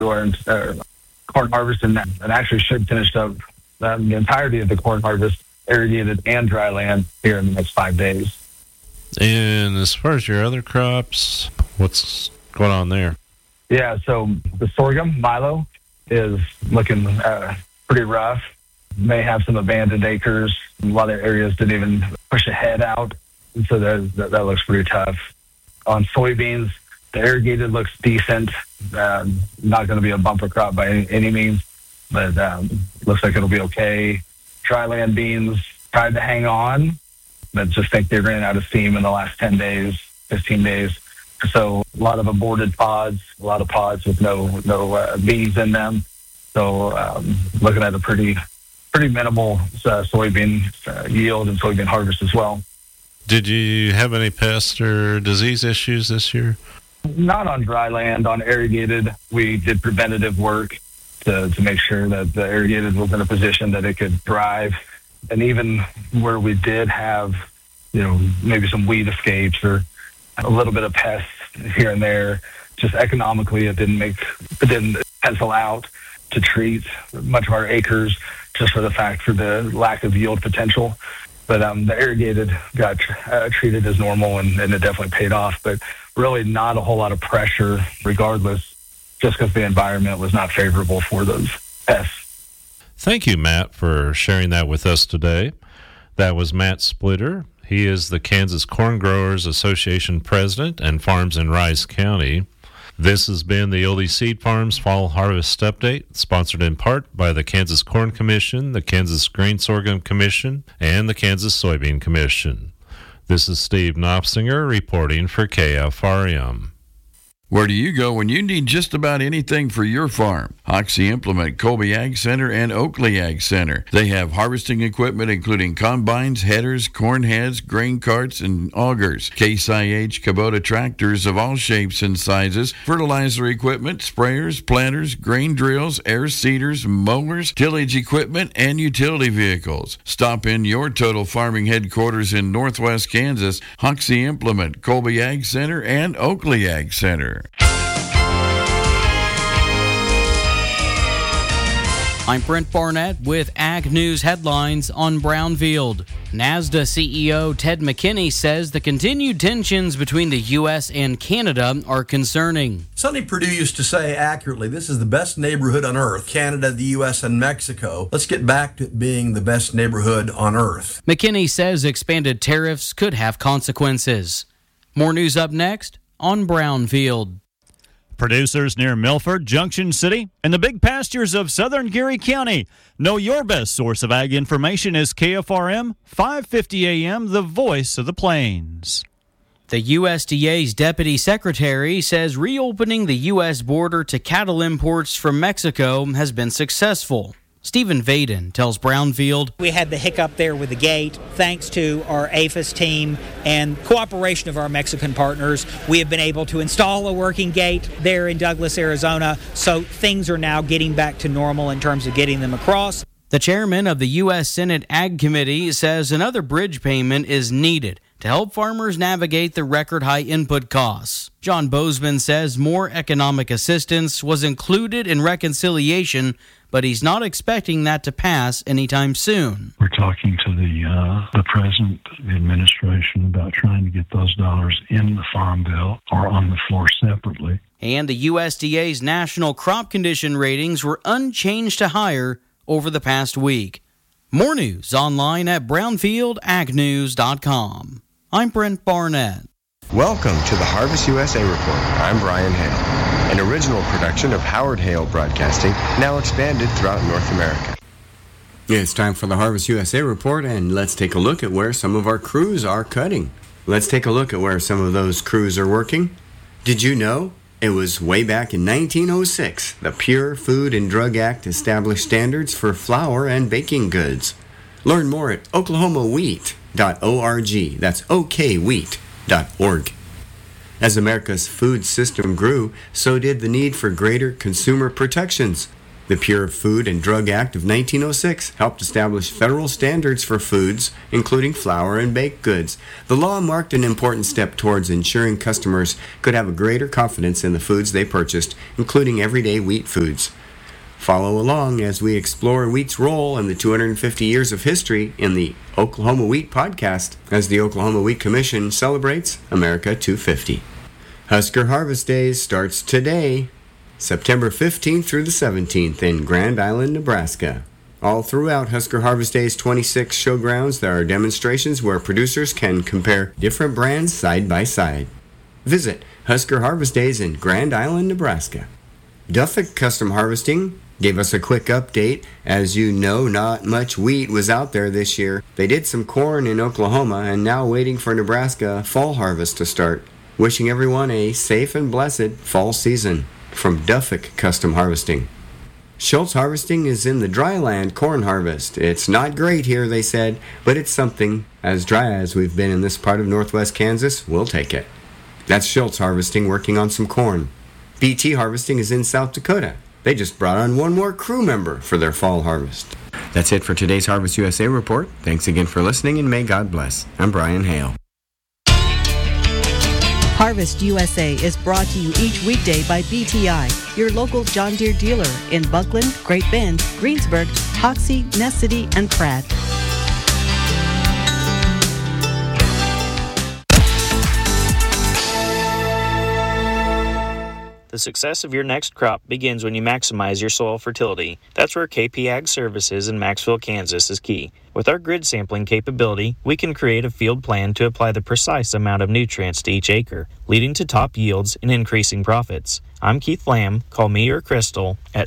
corn harvest and actually should finish up the entirety of the corn harvest, irrigated and dry land, here in the next 5 days. And as far as your other crops, what's going on there? Yeah, so the sorghum, Milo, is looking pretty rough. May have some abandoned acres. A lot of areas didn't even push ahead out, and so that looks pretty tough. On soybeans, the irrigated looks decent. Not going to be a bumper crop by any means, but looks like it'll be okay. Dryland beans tried to hang on, but just think they ran out of steam in the last 10 days, 15 days. So a lot of aborted pods, a lot of pods with no beans in them. So looking at a pretty minimal soybean yield and soybean harvest as well. Did you have any pest or disease issues this year? Not on dry land. On irrigated, we did preventative work to make sure that the irrigated was in a position that it could thrive. And even where we did have, maybe some weed escapes or a little bit of pests here and there, just economically, it didn't pencil out to treat much of our acres, just for the lack of yield potential. But the irrigated got treated as normal, and it definitely paid off. But really not a whole lot of pressure regardless, just because the environment was not favorable for those pests. Thank you, Matt, for sharing that with us today. That was Matt Splitter. He is the Kansas Corn Growers Association president and farms in Rice County. This has been the Oldie Seed Farms Fall Harvest Update, sponsored in part by the Kansas Corn Commission, the Kansas Grain Sorghum Commission, and the Kansas Soybean Commission. This is Steve Knopfsinger reporting for KFRM. Where do you go when you need just about anything for your farm? Hoxie Implement, Colby Ag Center, and Oakley Ag Center. They have harvesting equipment including combines, headers, corn heads, grain carts, and augers. Case IH Kubota tractors of all shapes and sizes, fertilizer equipment, sprayers, planters, grain drills, air seeders, mowers, tillage equipment, and utility vehicles. Stop in your Total Farming headquarters in Northwest Kansas, Hoxie Implement, Colby Ag Center, and Oakley Ag Center. I'm Brent Barnett with Ag News headlines on Brownfield. NASDA CEO Ted McKinney says the continued tensions between the U.S. and Canada are concerning. Sonny Perdue used to say accurately, this is the best neighborhood on earth, Canada, the U.S., and Mexico. Let's get back to it being the best neighborhood on earth. McKinney says expanded tariffs could have consequences. More news up next on Brownfield. Producers near Milford, Junction City, and the big pastures of southern Geary County know your best source of ag information is KFRM 550 AM, the voice of the plains. The USDA's deputy secretary says reopening the U.S. border to cattle imports from Mexico has been successful. Stephen Vaden tells Brownfield. We had the hiccup there with the gate. Thanks to our APHIS team and cooperation of our Mexican partners, we have been able to install a working gate there in Douglas, Arizona, so things are now getting back to normal in terms of getting them across. The chairman of the U.S. Senate Ag Committee says another bridge payment is needed to help farmers navigate the record-high input costs. John Bozeman says more economic assistance was included in reconciliation, but he's not expecting that to pass anytime soon. We're talking to the president, the administration, about trying to get those dollars in the Farm Bill or on the floor separately. And the USDA's national crop condition ratings were unchanged to higher over the past week. More news online at brownfieldagnews.com. I'm Brent Barnett. Welcome to the Harvest USA Report. I'm Brian Hale, an original production of Howard Hale Broadcasting, now expanded throughout North America. It's time for the Harvest USA Report, and let's take a look at where some of our crews are cutting. Let's take a look at where some of those crews are working. Did you know? It was way back in 1906, the Pure Food and Drug Act established standards for flour and baking goods. Learn more at oklahomawheat.org. That's okwheat.org. As America's food system grew, so did the need for greater consumer protections. The Pure Food and Drug Act of 1906 helped establish federal standards for foods, including flour and baked goods. The law marked an important step towards ensuring customers could have a greater confidence in the foods they purchased, including everyday wheat foods. Follow along as we explore wheat's role in the 250 years of history in the Oklahoma Wheat Podcast as the Oklahoma Wheat Commission celebrates America 250. Husker Harvest Days starts today, September 15th through the 17th in Grand Island, Nebraska. All throughout Husker Harvest Day's 26 showgrounds, there are demonstrations where producers can compare different brands side by side. Visit Husker Harvest Days in Grand Island, Nebraska. Duffick Custom Harvesting gave us a quick update. As you know, not much wheat was out there this year. They did some corn in Oklahoma and now waiting for Nebraska fall harvest to start. Wishing everyone a safe and blessed fall season. From Duffick Custom Harvesting. Schultz Harvesting is in the dryland corn harvest. It's not great here, they said, but it's something. As dry as we've been in this part of northwest Kansas, we'll take it. That's Schultz Harvesting working on some corn. BT Harvesting is in South Dakota. They just brought on one more crew member for their fall harvest. That's it for today's Harvest USA report. Thanks again for listening, and may God bless. I'm Brian Hale. Harvest USA is brought to you each weekday by BTI, your local John Deere dealer in Buckland, Great Bend, Greensburg, Hoxie, Ness City, and Pratt. The success of your next crop begins when you maximize your soil fertility. That's where KP Ag Services in Maxville, Kansas is key. With our grid sampling capability, we can create a field plan to apply the precise amount of nutrients to each acre, leading to top yields and increasing profits. I'm Keith Lamb. Call me or Crystal at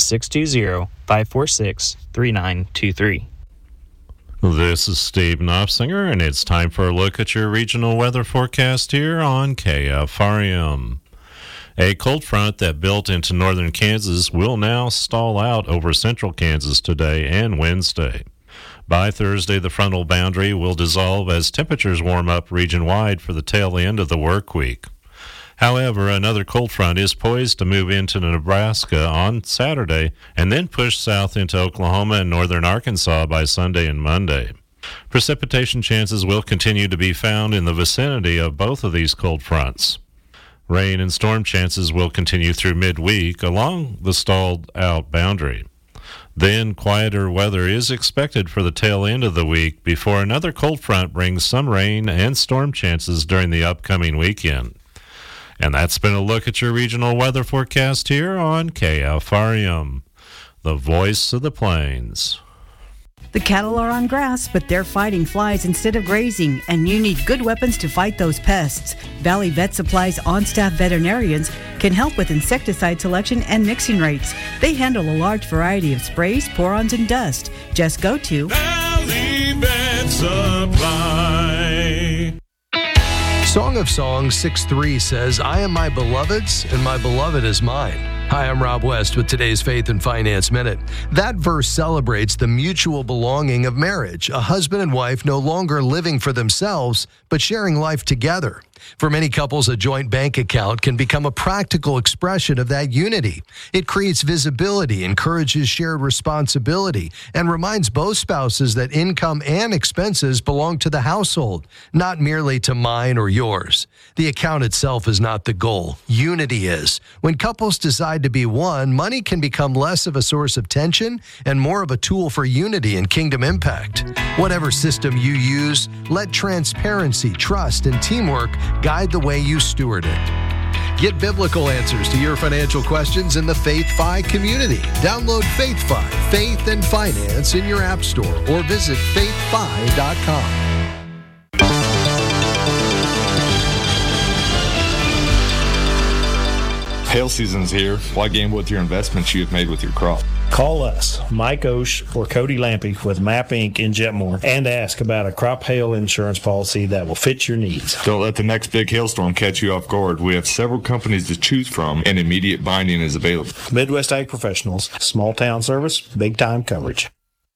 620-546-3923. This is Steve Knopfsinger, and it's time for a look at your regional weather forecast here on KFRM. A cold front that built into northern Kansas will now stall out over central Kansas today and Wednesday. By Thursday, the frontal boundary will dissolve as temperatures warm up region-wide for the tail end of the work week. However, another cold front is poised to move into Nebraska on Saturday and then push south into Oklahoma and northern Arkansas by Sunday and Monday. Precipitation chances will continue to be found in the vicinity of both of these cold fronts. Rain and storm chances will continue through midweek along the stalled-out boundary. Then quieter weather is expected for the tail end of the week before another cold front brings some rain and storm chances during the upcoming weekend. And that's been a look at your regional weather forecast here on KFRM, the voice of the plains. The cattle are on grass, but they're fighting flies instead of grazing, and you need good weapons to fight those pests. Valley Vet Supply's on-staff veterinarians can help with insecticide selection and mixing rates. They handle a large variety of sprays, pour-ons, and dust. Just go to Valley Vet Supply. Song of Songs 6:3 says, I am my beloved's, and my beloved is mine. Hi, I'm Rob West with today's Faith and Finance Minute. That verse celebrates the mutual belonging of marriage, a husband and wife no longer living for themselves, but sharing life together. For many couples, a joint bank account can become a practical expression of that unity. It creates visibility, encourages shared responsibility, and reminds both spouses that income and expenses belong to the household, not merely to mine or yours. The account itself is not the goal. Unity is. When couples decide to be one, money can become less of a source of tension and more of a tool for unity and kingdom impact. Whatever system you use, let transparency, trust, and teamwork guide the way you steward it. Get biblical answers to your financial questions in the Faith Fi community. Download Faith Fi, Faith and Finance in your app store or visit faithfi.com. Hail season's here. Why gamble with your investments you have made with your crop? Call us, Mike Osh or Cody Lampy with MAP Inc. in Jetmore, and ask about a crop hail insurance policy that will fit your needs. Don't let the next big hailstorm catch you off guard. We have several companies to choose from, and immediate binding is available. Midwest Ag Professionals, small town service, big time coverage.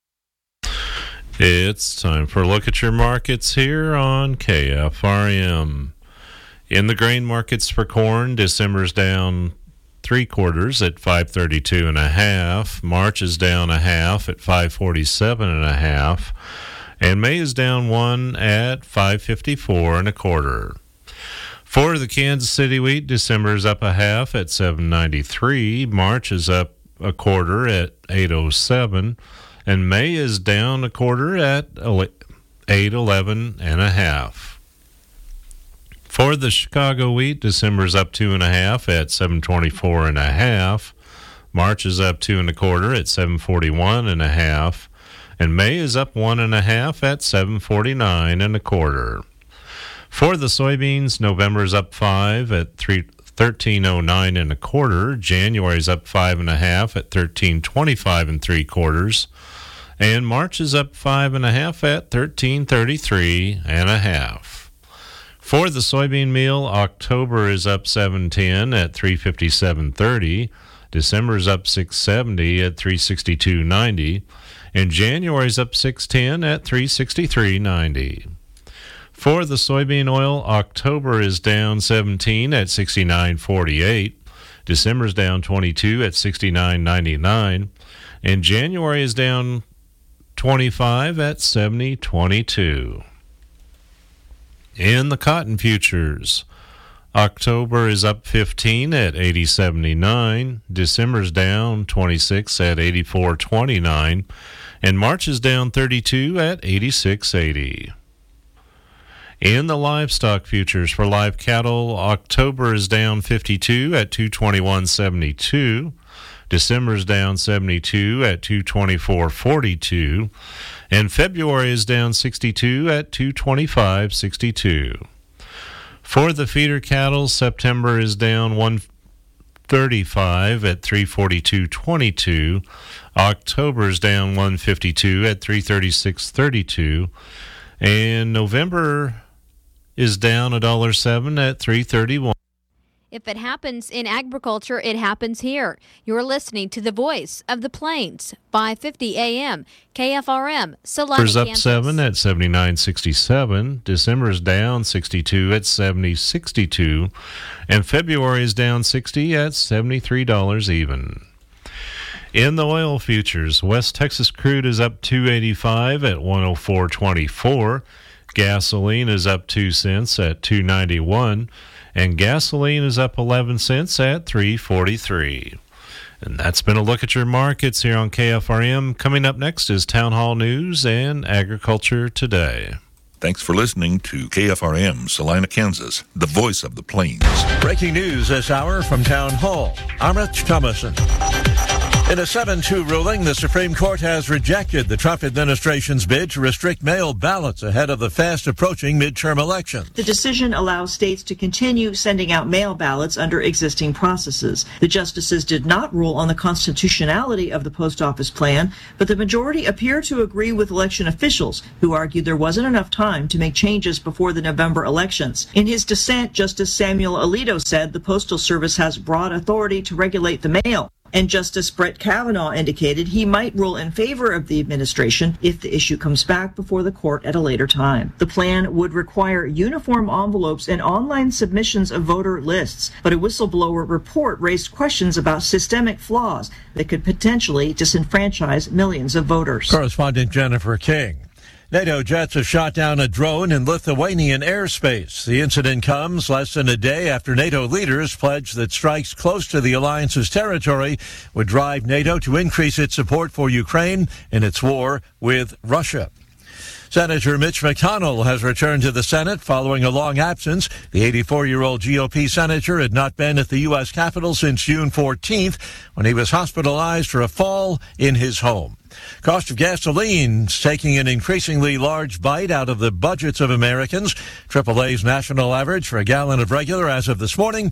It's time for a look at your markets here on KFRM. In the grain markets for corn, December's down 3/4 at 532.5. March is down 1/2 at 547.5. And May is down 1 at 554.25. For the Kansas City wheat, December is up 1/2 at 793. March is up 1/4 at 807. And May is down 1/4 at 811.5. For the Chicago wheat, December is up 2.5 at 724.5. March is up 2 1/4 at 741.5. And May is up 1.5 at 749.25. For the soybeans, November is up 5 at 1309.25. January is up 5.5 at 1325.75. And March is up 5.5 at 1333.5. For the soybean meal, October is up 710 at 357.30. December is up 670 at 362.90. And January is up 610 at 363.90. For the soybean oil, October is down 17 at 69.48. December is down 22 at 69.99. And January is down 25 at 70.22. In the cotton futures, October is up 15 at 80.79. December is down 26 at 84.29. And March is down 32 at 86.80. In the livestock futures for live cattle, October is down 52 at 221.72. December is down 72 at 224.42. And February is down 62 at 225.62. For the feeder cattle, September is down 135 at 342.22. October is down 152 at 336.32. And November is down $1.07 at 331. If it happens in agriculture, it happens here. You're listening to the Voice of the Plains, 550 AM, KFRM, Salina, Kansas. Up Kansas. 7 at 79.67. December is down 62 at 70.62. And February is down 60 at $73 even. In the oil futures, West Texas crude is up 285 at 104.24. Gasoline is up 2 cents at 291. And gasoline is up 11 cents at 3.43. And that's been a look at your markets here on KFRM. Coming up next is Town Hall News and Agriculture Today. Thanks for listening to KFRM, Salina, Kansas, the voice of the plains. Breaking news this hour from Town Hall. I'm Rich Thomason. In a 7-2 ruling, the Supreme Court has rejected the Trump administration's bid to restrict mail ballots ahead of the fast-approaching midterm elections. The decision allows states to continue sending out mail ballots under existing processes. The justices did not rule on the constitutionality of the post office plan, but the majority appear to agree with election officials who argued there wasn't enough time to make changes before the November elections. In his dissent, Justice Samuel Alito said the Postal Service has broad authority to regulate the mail. And Justice Brett Kavanaugh indicated he might rule in favor of the administration if the issue comes back before the court at a later time. The plan would require uniform envelopes and online submissions of voter lists, but a whistleblower report raised questions about systemic flaws that could potentially disenfranchise millions of voters. Correspondent Jennifer King. NATO jets have shot down a drone in Lithuanian airspace. The incident comes less than a day after NATO leaders pledged that strikes close to the alliance's territory would drive NATO to increase its support for Ukraine in its war with Russia. Senator Mitch McConnell has returned to the Senate following a long absence. The 84-year-old GOP senator had not been at the U.S. Capitol since June 14th when he was hospitalized for a fall in his home. Cost of gasoline's taking an increasingly large bite out of the budgets of Americans. AAA's national average for a gallon of regular as of this morning,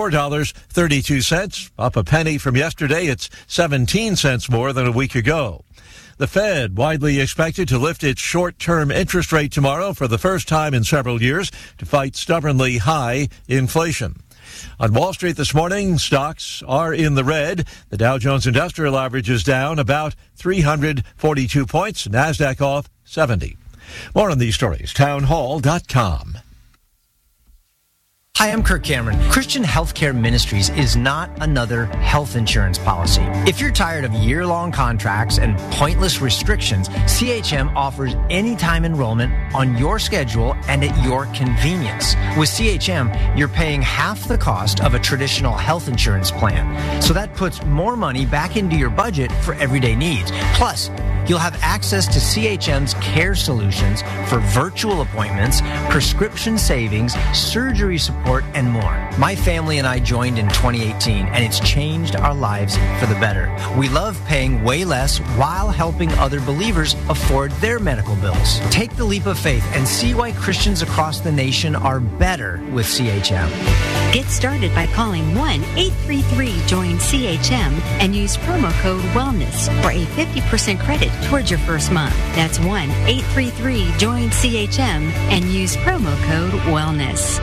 $4.32, up a penny from yesterday. It's 17 cents more than a week ago. The Fed widely expected to lift its short-term interest rate tomorrow for the first time in several years to fight stubbornly high inflation. On Wall Street this morning, stocks are in the red. The Dow Jones Industrial Average is down about 342 points. NASDAQ off 70. More on these stories, townhall.com. Hi, I'm Kirk Cameron. Christian Healthcare Ministries is not another health insurance policy. If you're tired of year-long contracts and pointless restrictions, CHM offers anytime enrollment on your schedule and at your convenience. With CHM, you're paying half the cost of a traditional health insurance plan. So that puts more money back into your budget for everyday needs. Plus, you'll have access to CHM's care solutions for virtual appointments, prescription savings, surgery support, and more. My family and I joined in 2018, and it's changed our lives for the better. We love paying way less while helping other believers afford their medical bills. Take the leap of faith and see why Christians across the nation are better with CHM. Get started by calling 1-833-JOIN-CHM and use promo code WELLNESS for a 50% credit towards your first month. That's 1-833-JOIN-CHM and use promo code WELLNESS.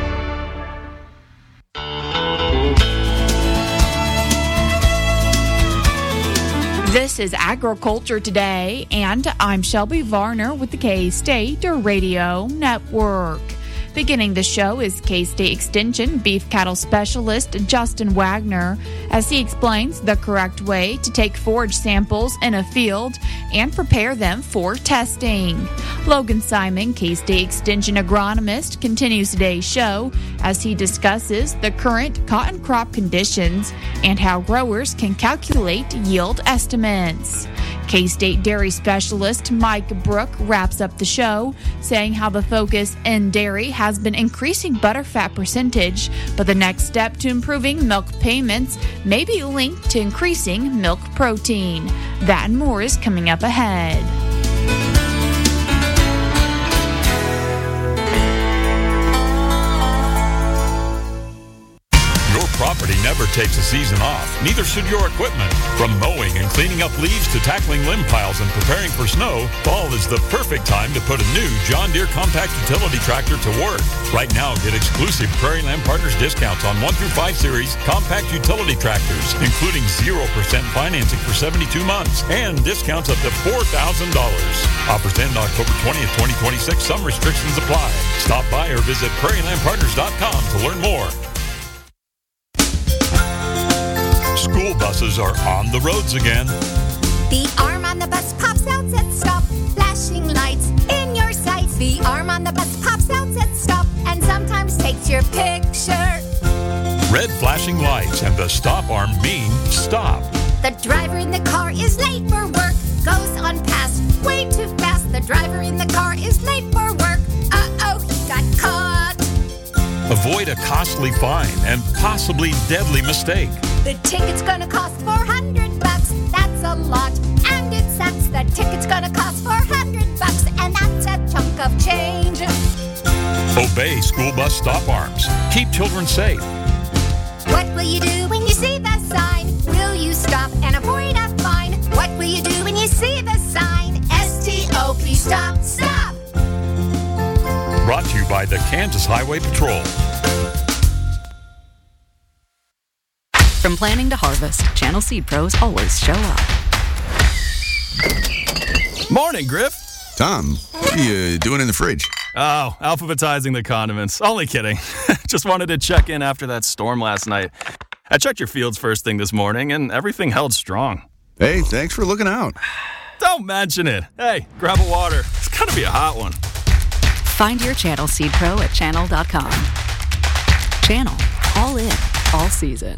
This is Agriculture Today, and I'm Shelby Varner with the K-State Radio Network. Beginning the show is K-State Extension beef cattle specialist Justin Wagner as he explains the correct way to take forage samples in a field and prepare them for testing. Logan Simon, K-State Extension agronomist, continues today's show as he discusses the current cotton crop conditions and how growers can calculate yield estimates. K-State dairy specialist Mike Brook wraps up the show, saying how the focus in dairy has been increasing butterfat percentage, but the next step to improving milk payments may be linked to increasing milk protein. That and more is coming up ahead. Property never takes a season off, neither should your equipment. From mowing and cleaning up leaves to tackling limb piles and preparing for snow, fall is the perfect time to put a new John Deere compact utility tractor to work. Right now, get exclusive Prairie Land Partners discounts on 1 through 5 series compact utility tractors, including 0% financing for 72 months and discounts up to $4,000. Offers end October 20th, 2026. Some restrictions apply. Stop by or visit prairielandpartners.com to learn more. School buses are on the roads again. The arm on the bus pops out, says stop. Flashing lights in your sights. The arm on the bus pops out, says stop. And sometimes takes your picture. Red flashing lights and the stop arm mean stop. The driver in the car is late for work. Goes on past way too fast. The driver in the car is late for work. Uh-oh, he got caught. Avoid a costly fine and possibly deadly mistake. The ticket's gonna cost $400. That's a lot, and it sucks. The ticket's gonna cost $400, and that's a chunk of change. Obey school bus stop arms. Keep children safe. What will you do when you see the sign? Will you stop and avoid a fine? What will you do when you see the sign? S-T-O-P, stop, stop. Brought to you by the Kansas Highway Patrol. From planting to harvest, Channel Seed Pros always show up. Morning, Griff. Tom, what are you doing in the fridge? Oh, alphabetizing the condiments. Only kidding. Just wanted to check in after that storm last night. I checked your fields first thing this morning, and everything held strong. Hey, thanks for looking out. Don't mention it. Hey, grab a water. It's gotta be a hot one. Find your Channel Seed Pro at channel.com. Channel. All in. All season.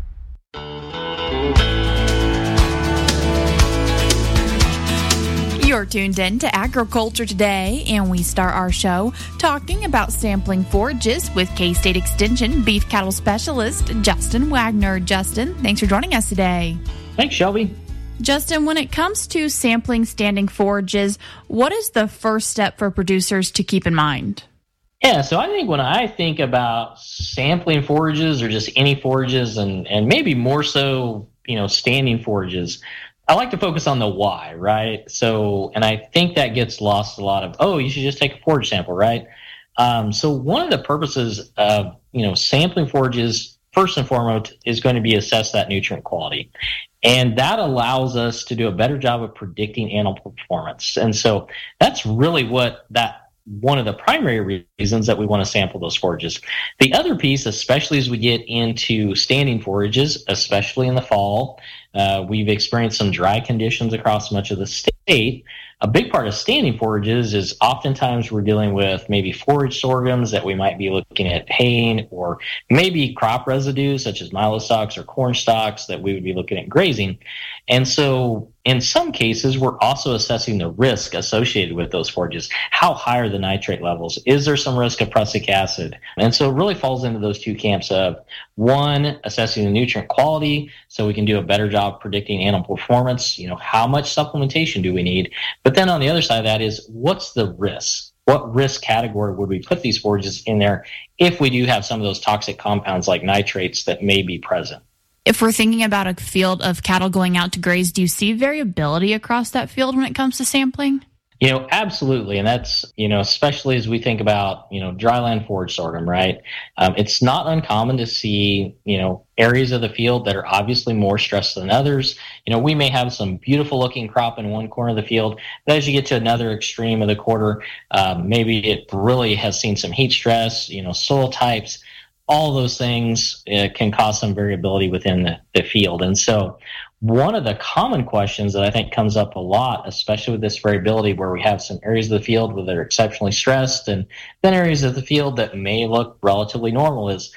You're tuned in to Agriculture Today, and we start our show talking about sampling forages with K-State Extension beef cattle specialist Justin Wagner. Justin, thanks for joining us today. Thanks, Shelby. Justin, when it comes to sampling standing forages, what is the first step for producers to keep in mind? Yeah, so I think when I think about sampling forages or just any forages and maybe more so, standing forages, I like to focus on the why, right? So, and I think that gets lost a lot of, you should just take a forage sample, right? So one of the purposes of, sampling forages, first and foremost, is going to be assess that nutrient quality. And that allows us to do a better job of predicting animal performance. And so that's really what that one of the primary reasons that we want to sample those forages. The other piece, especially as we get into standing forages, especially in the fall, we've experienced some dry conditions across much of the state. A big part of standing forages is oftentimes we're dealing with maybe forage sorghums that we might be looking at haying, or maybe crop residues such as milo stalks or corn stalks that we would be looking at grazing. And so in some cases, we're also assessing the risk associated with those forages. How high are the nitrate levels? Is there some risk of prussic acid? And so it really falls into those two camps of, one, assessing the nutrient quality so we can do a better job predicting animal performance. How much supplementation do we need? But then on the other side of that is, what's the risk? What risk category would we put these forages in there if we do have some of those toxic compounds like nitrates that may be present? If we're thinking about a field of cattle going out to graze, do you see variability across that field when it comes to sampling? Absolutely. And that's, especially as we think about, dryland forage sorghum, right? It's not uncommon to see, areas of the field that are obviously more stressed than others. We may have some beautiful looking crop in one corner of the field, but as you get to another extreme of the quarter, maybe it really has seen some heat stress, soil types. All those things can cause some variability within the field. And so one of the common questions that I think comes up a lot, especially with this variability where we have some areas of the field where they're exceptionally stressed and then areas of the field that may look relatively normal is,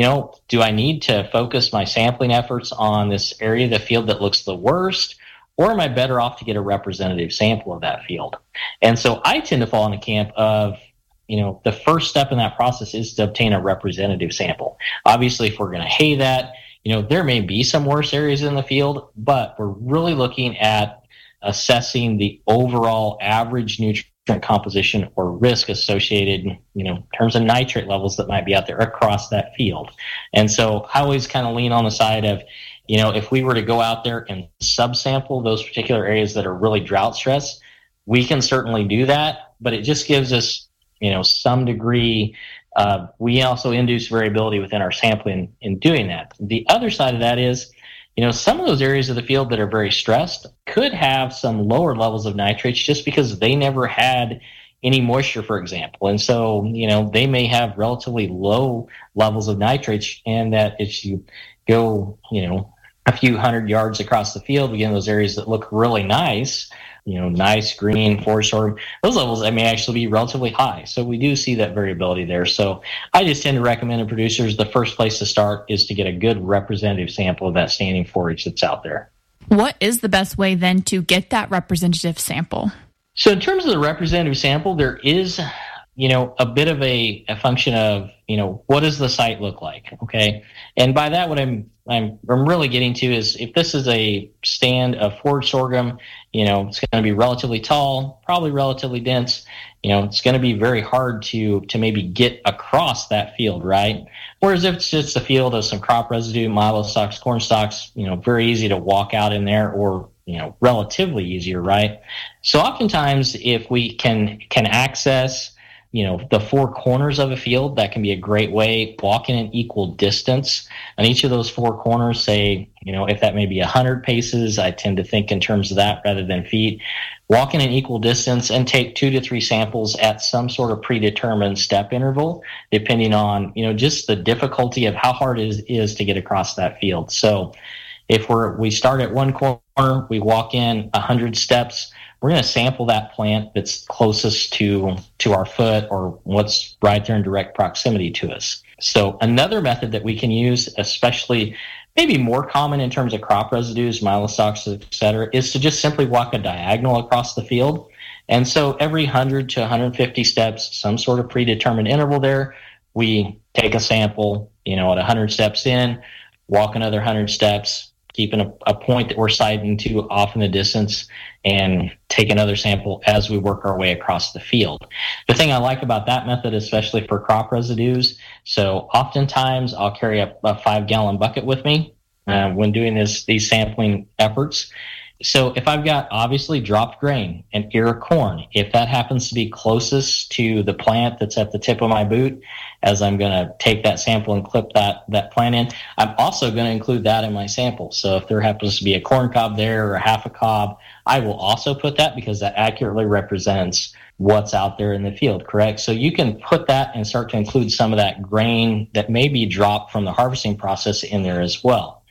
do I need to focus my sampling efforts on this area of the field that looks the worst, or am I better off to get a representative sample of that field? And so I tend to fall in the camp of, the first step in that process is to obtain a representative sample. Obviously, if we're going to hay that, there may be some worse areas in the field, but we're really looking at assessing the overall average nutrient composition or risk associated, in terms of nitrate levels that might be out there across that field. And so I always kind of lean on the side of, if we were to go out there and subsample those particular areas that are really drought stressed, we can certainly do that, but it just gives us some degree. We also induce variability within our sampling in doing that. The other side of that is, some of those areas of the field that are very stressed could have some lower levels of nitrates just because they never had any moisture, for example. And so, they may have relatively low levels of nitrates, and that if you go, a few hundred yards across the field, again, those areas that look really nice, nice green forage sorghum, those levels may actually be relatively high. So we do see that variability there. So I just tend to recommend to producers the first place to start is to get a good representative sample of that standing forage that's out there. What is the best way then to get that representative sample? So in terms of the representative sample, there is, a bit of a function of, what does the site look like? Okay. And by that, what I'm really getting to is if this is a stand of forage sorghum, it's going to be relatively tall, probably relatively dense. It's going to be very hard to maybe get across that field, right? Whereas if it's just a field of some crop residue, milo stalks, corn stalks, very easy to walk out in there, or relatively easier, right? So oftentimes if we can access the four corners of a field, that can be a great way. Walking an equal distance on each of those four corners, say, if that may be 100 paces, I tend to think in terms of that rather than feet. Walking an equal distance and take 2 to 3 samples at some sort of predetermined step interval, depending on, just the difficulty of how hard it is to get across that field. So if we start at one corner, we walk in 100 steps, we're going to sample that plant that's closest to our foot or what's right there in direct proximity to us. So another method that we can use, especially maybe more common in terms of crop residues, milo stalks, et cetera, is to just simply walk a diagonal across the field. And so every 100 to 150 steps, some sort of predetermined interval there, we take a sample, at 100 steps in, walk another 100 steps, keeping a point that we're sighting to off in the distance, and take another sample as we work our way across the field. The thing I like about that method, especially for crop residues, so oftentimes I'll carry a 5-gallon bucket with me when doing these sampling efforts. So if I've got obviously dropped grain and ear of corn, if that happens to be closest to the plant that's at the tip of my boot, as I'm going to take that sample and clip that plant in, I'm also going to include that in my sample. So if there happens to be a corn cob there or a half a cob, I will also put that because that accurately represents, what's out there in the field, correct? So you can put that and start to include some of that grain that may be dropped from the harvesting process in there as well.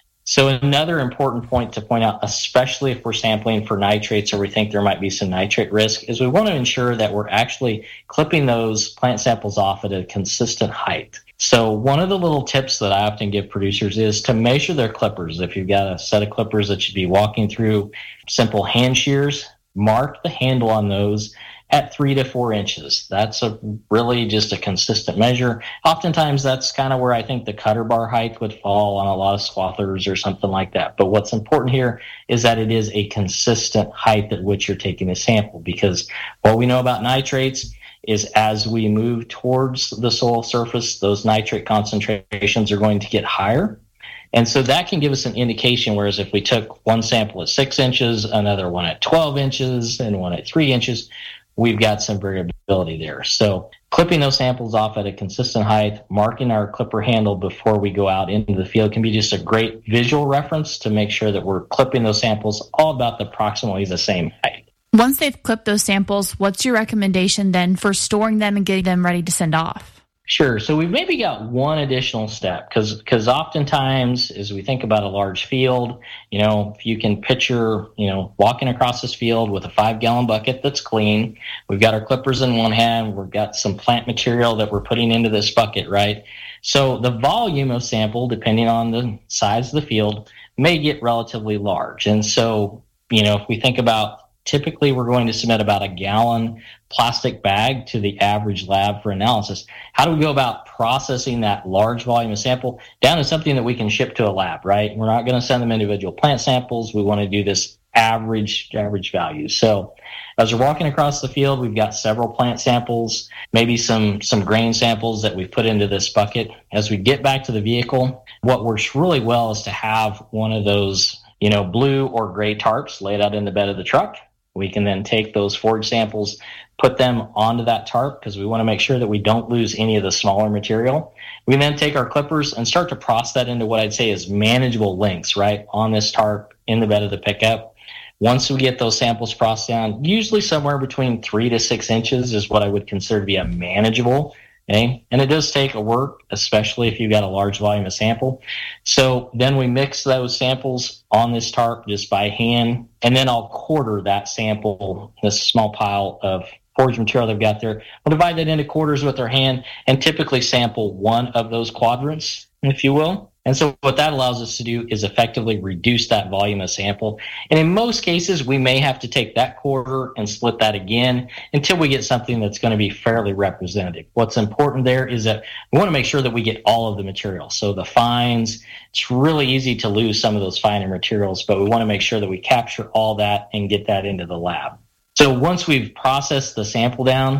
So another important point to point out, especially if we're sampling for nitrates or we think there might be some nitrate risk, is we want to ensure that we're actually clipping those plant samples off at a consistent height. So one of the little tips that I often give producers is to measure their clippers. If you've got a set of clippers that you'd be walking through, simple hand shears, mark the handle on those at 3 to 4 inches. That's really just a consistent measure. Oftentimes that's kind of where I think the cutter bar height would fall on a lot of swathers or something like that. But what's important here is that it is a consistent height at which you're taking a sample, because what we know about nitrates is as we move towards the soil surface, those nitrate concentrations are going to get higher. And so that can give us an indication, whereas if we took one sample at 6 inches, another one at 12 inches, and one at 3 inches, we've got some variability there. So clipping those samples off at a consistent height, marking our clipper handle before we go out into the field can be just a great visual reference to make sure that we're clipping those samples all about approximately the same height. Once they've clipped those samples, what's your recommendation then for storing them and getting them ready to send off? Sure. So we've maybe got one additional step because oftentimes as we think about a large field, if you can picture, walking across this field with a 5-gallon bucket that's clean, we've got our clippers in one hand, we've got some plant material that we're putting into this bucket, right? So the volume of sample, depending on the size of the field, may get relatively large. And so, if we think about typically we're going to submit about a gallon plastic bag to the average lab for analysis. How do we go about processing that large volume of sample down to something that we can ship to a lab, right? We're not going to send them individual plant samples. We want to do this average value. So as we're walking across the field, we've got several plant samples, maybe some grain samples that we've put into this bucket. As we get back to the vehicle, what works really well is to have one of those, blue or gray tarps laid out in the bed of the truck. We can then take those forage samples, put them onto that tarp because we want to make sure that we don't lose any of the smaller material. We can then take our clippers and start to process that into what I'd say is manageable lengths, right, on this tarp in the bed of the pickup. Once we get those samples processed down, usually somewhere between 3 to 6 inches is what I would consider to be a manageable. Okay? And it does take a work, especially if you've got a large volume of sample. So then we mix those samples on this tarp just by hand, and then I'll quarter that sample, this small pile of forage material they've got there. I'll divide that into quarters with our hand and typically sample one of those quadrants, if you will. And so what that allows us to do is effectively reduce that volume of sample. And in most cases, we may have to take that quarter and split that again until we get something that's going to be fairly representative. What's important there is that we want to make sure that we get all of the material. So the fines, it's really easy to lose some of those finer materials, but we want to make sure that we capture all that and get that into the lab. So once we've processed the sample down,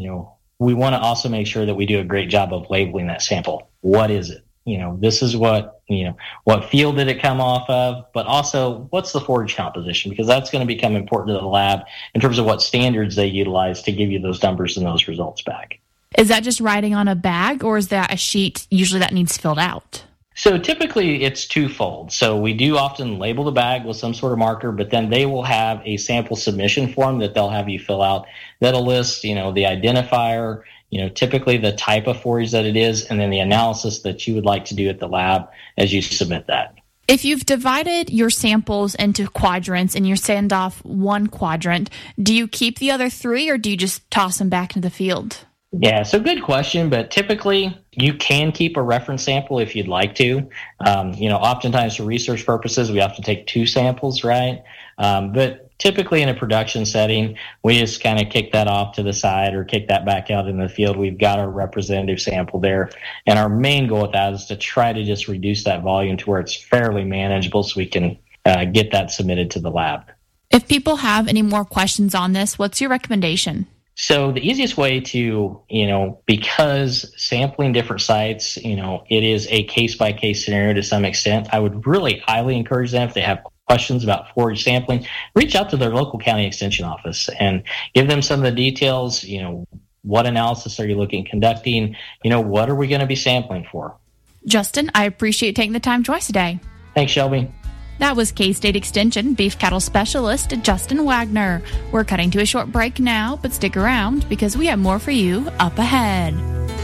we want to also make sure that we do a great job of labeling that sample. What is it? This is what field did it come off of, but also what's the forage composition, because that's going to become important to the lab in terms of what standards they utilize to give you those numbers and those results back. Is that just writing on a bag, or is that a sheet usually that needs filled out? So typically it's twofold. So we do often label the bag with some sort of marker, but then they will have a sample submission form that they'll have you fill out that'll list, the identifier, typically the type of forage that it is, and then the analysis that you would like to do at the lab as you submit that. If you've divided your samples into quadrants and you send off one quadrant, do you keep the other 3 or do you just toss them back into the field? Yeah, so good question, but typically you can keep a reference sample if you'd like to. Oftentimes for research purposes, we have to take 2 samples, right? But typically in a production setting, we just kind of kick that off to the side or kick that back out in the field. We've got our representative sample there. And our main goal with that is to try to just reduce that volume to where it's fairly manageable so we can get that submitted to the lab. If people have any more questions on this, what's your recommendation? So the easiest way to, because sampling different sites, it is a case-by-case scenario to some extent, I would really highly encourage them, if they have questions about forage sampling, reach out to their local county extension office and give them some of the details. What analysis are you looking at conducting? What are we going to be sampling for? Justin, I appreciate taking the time to join us today. Thanks, Shelby. That was K-State Extension beef cattle specialist Justin Wagner. We're cutting to a short break now, but stick around because we have more for you up ahead.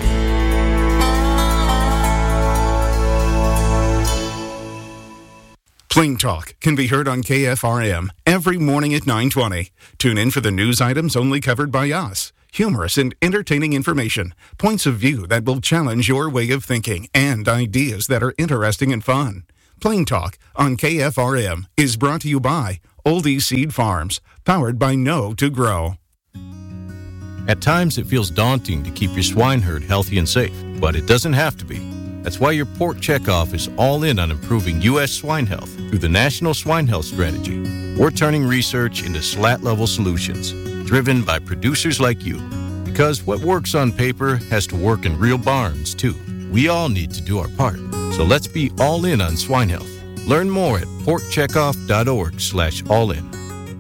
Plain Talk can be heard on KFRM every morning at 9:20. Tune in for the news items only covered by us. Humorous and entertaining information, points of view that will challenge your way of thinking, and ideas that are interesting and fun. Plain Talk on KFRM is brought to you by Oldie Seed Farms, powered by Know to Grow. At times, it feels daunting to keep your swine herd healthy and safe, but it doesn't have to be. That's why your Pork Checkoff is all in on improving U.S. swine health through the National Swine Health Strategy. We're turning research into SLAT-level solutions, driven by producers like you. Because what works on paper has to work in real barns, too. We all need to do our part. So let's be all in on swine health. Learn more at porkcheckoff.org/all-in.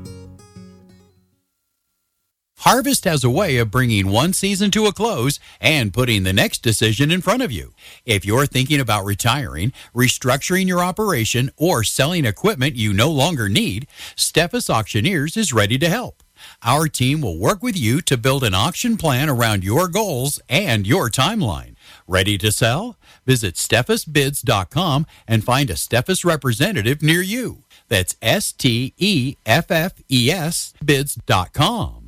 Harvest has a way of bringing one season to a close and putting the next decision in front of you. If you're thinking about retiring, restructuring your operation, or selling equipment you no longer need, Steffes Auctioneers is ready to help. Our team will work with you to build an auction plan around your goals and your timeline. Ready to sell? Visit SteffesBids.com and find a Steffes representative near you. That's STEFFES bids.com.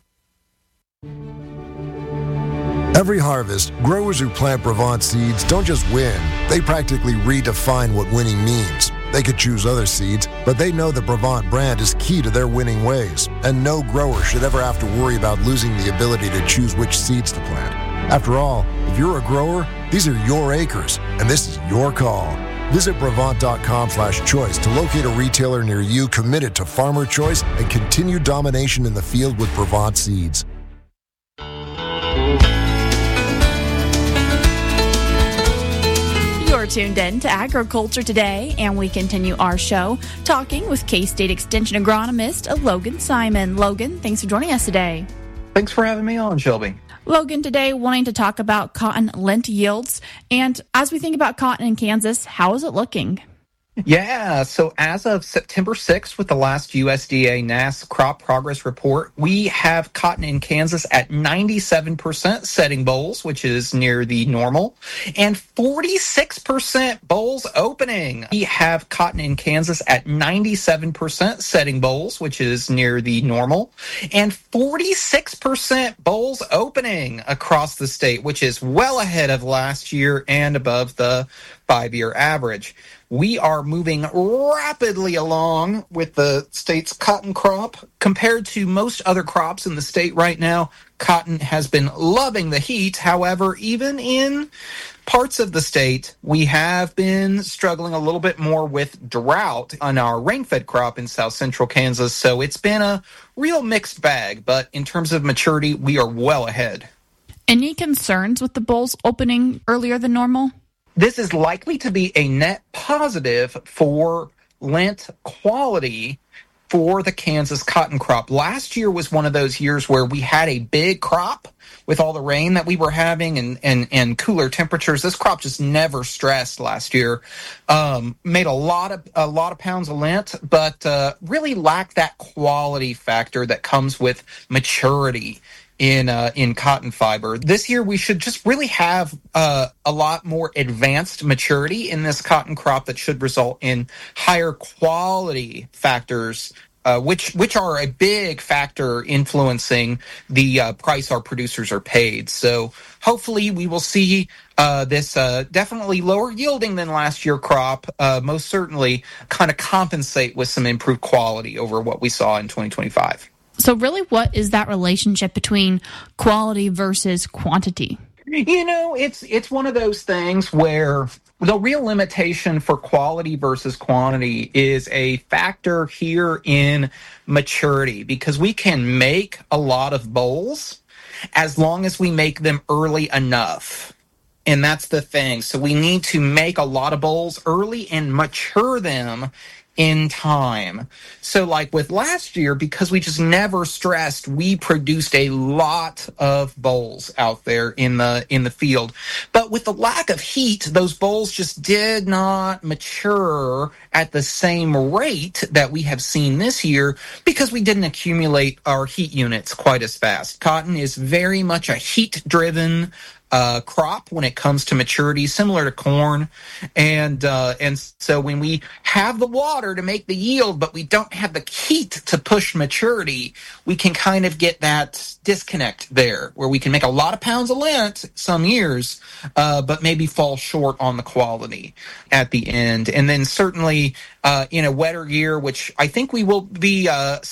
Every harvest, growers who plant Brevant seeds don't just win, they practically redefine what winning means. They could choose other seeds, but they know the Brevant brand is key to their winning ways, and no grower should ever have to worry about losing the ability to choose which seeds to plant. After all, if you're a grower, these are your acres, and this is your call. Visit Brevant.com/choice to locate a retailer near you committed to farmer choice and continued domination in the field with Brevant seeds. You're tuned in to Agriculture Today, and we continue our show talking with K-State Extension agronomist Logan Simon. Logan, thanks for joining us today. Thanks for having me on, Shelby. Logan, today wanting to talk about cotton lint yields. And as we think about cotton in Kansas, how is it looking? Yeah, so as of September 6th, with the last USDA NASS crop progress report, we have cotton in Kansas at 97% setting bowls, which is near the normal, and 46% bowls opening. We have cotton in Kansas at 97% setting bowls, which is near the normal, and 46% bowls opening across the state, which is well ahead of last year and above the 5-year average. We are moving rapidly along with the state's cotton crop. Compared to most other crops in the state right now, cotton has been loving the heat. However, even in parts of the state, we have been struggling a little bit more with drought on our rain-fed crop in south central Kansas. So it's been a real mixed bag. But in terms of maturity, we are well ahead. Any concerns with the bowls opening earlier than normal? This is likely to be a net positive for lint quality for the Kansas cotton crop. Last year was one of those years where we had a big crop with all the rain that we were having and cooler temperatures. This crop just never stressed last year. Made a lot of pounds of lint, but really lacked that quality factor that comes with maturity in cotton fiber. This year we should just really have a lot more advanced maturity in this cotton crop that should result in higher quality factors, which are a big factor influencing the price our producers are paid. So hopefully we will see this definitely lower yielding than last year crop, most certainly kind of compensate with some improved quality over what we saw in 2025. So really, what is that relationship between quality versus quantity? You know, it's one of those things where the real limitation for quality versus quantity is a factor here in maturity, because we can make a lot of bowls as long as we make them early enough. And that's the thing. So we need to make a lot of bowls early and mature them in time. So like with last year, because we just never stressed, we produced a lot of bolls out there in the field. But with the lack of heat, those bolls just did not mature at the same rate that we have seen this year because we didn't accumulate our heat units quite as fast. Cotton is very much a heat-driven crop when it comes to maturity, similar to corn, and so when we have the water to make the yield, but we don't have the heat to push maturity, we can kind of get that disconnect there, where we can make a lot of pounds of lint some years, but maybe fall short on the quality at the end. And then certainly in a wetter year, which I think we will be